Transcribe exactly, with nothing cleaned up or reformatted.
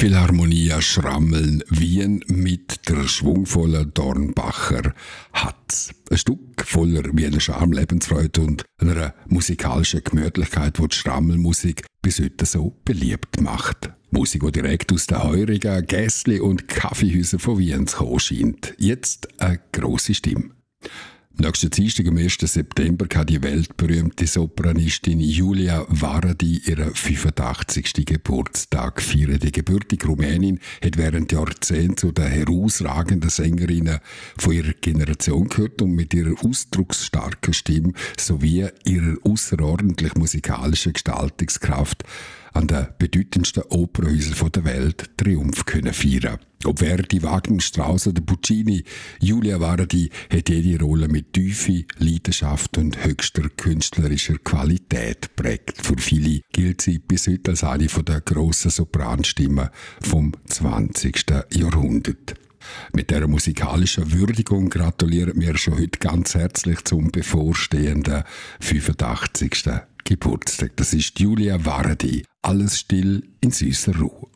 Elbphilharmonia Schrammeln Wien mit der schwungvollen Dornbacher Hatz. Ein Stück voller Wiener Charme, Lebensfreude und einer musikalischen Gemütlichkeit, die die Schrammelmusik bis heute so beliebt macht. Musik, die direkt aus den heurigen Gässli und Kaffeehäusern von Wien zu kommen scheint. Jetzt eine grosse Stimme. Nächsten Dienstag, am ersten September, kann die weltberühmte Sopranistin Julia Varadi ihren fünfundachtzigsten Geburtstag feiern. Die gebürtige Rumänin hat während Jahrzehnten zu den herausragenden Sängerinnen von ihrer Generation gehört und mit ihrer ausdrucksstarken Stimme sowie ihrer außerordentlich musikalischen Gestaltungskraft an den bedeutendsten Opernhäusern der Welt Triumph können feiern. Ob Verdi, Wagner, Strauss oder Puccini, Julia Varadi hat jede Rolle mit Tiefe, Leidenschaft und höchster künstlerischer Qualität prägt. Für viele gilt sie bis heute als eine der grossen Sopranstimmen vom zwanzigsten Jahrhundert. Mit dieser musikalischen Würdigung gratulieren wir schon heute ganz herzlich zum bevorstehenden fünfundachtzigsten Geburtstag. Das ist Julia Varadi. Alles still in süßer Ruhe.